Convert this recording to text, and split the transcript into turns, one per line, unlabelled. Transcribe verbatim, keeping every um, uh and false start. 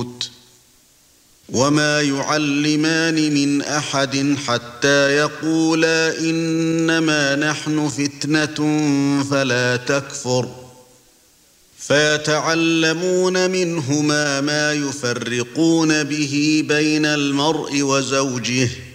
الحوت وما يعلمان من أحد حتى يقولا إنما نحن فتنة فلا تكفر فيتعلمون منهما ما يفرقون به بين المرء وزوجه